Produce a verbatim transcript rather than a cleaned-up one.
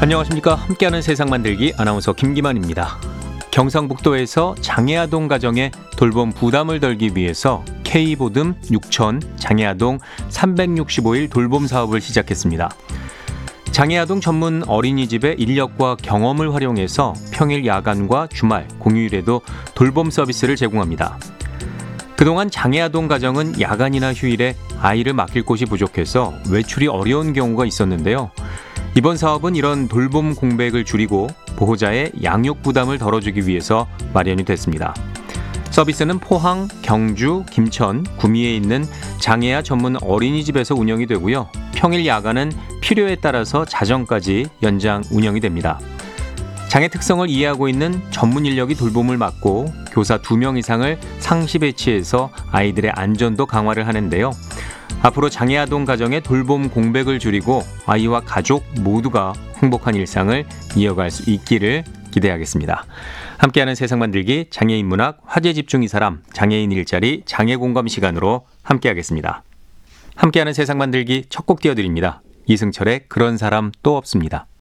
안녕하십니까. 함께하는 세상 만들기 아나운서 김기만입니다. 경상북도에서 장애아동 가정의 돌봄 부담을 덜기 위해서 K보듬 육천 장애아동 삼백육십오 일 돌봄 사업을 시작했습니다. 장애아동 전문 어린이집의 인력과 경험을 활용해서 평일 야간과 주말, 공휴일에도 돌봄 서비스를 제공합니다. 그동안 장애아동 가정은 야간이나 휴일에 아이를 맡길 곳이 부족해서 외출이 어려운 경우가 있었는데요. 이번 사업은 이런 돌봄 공백을 줄이고 보호자의 양육 부담을 덜어주기 위해서 마련이 됐습니다. 서비스는 포항, 경주, 김천, 구미에 있는 장애아 전문 어린이집에서 운영이 되고요. 평일 야간은 필요에 따라서 자정까지 연장 운영이 됩니다. 장애 특성을 이해하고 있는 전문 인력이 돌봄을 맡고 교사 두 명 이상을 상시 배치해서 아이들의 안전도 강화를 하는데요. 앞으로 장애아동 가정의 돌봄 공백을 줄이고 아이와 가족 모두가 행복한 일상을 이어갈 수 있기를 기대하겠습니다. 함께하는 세상 만들기 장애인 문학 화제 집중 이 사람 장애인 일자리 장애 공감 시간으로 함께하겠습니다. 함께하는 세상 만들기 첫 곡 띄워드립니다. 이승철의 그런 사람 또 없습니다.